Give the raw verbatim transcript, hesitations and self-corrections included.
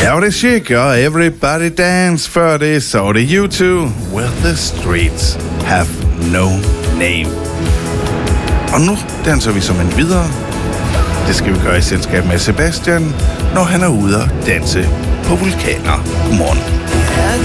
Her var det Chic og Everybody Dance. Før det så var det U two, Where the Streets Have No Name. Og nu danser vi som en videre. Det skal vi gøre i selskab med Sebastian, når han er ude og danse på vulkaner. Godmorgen.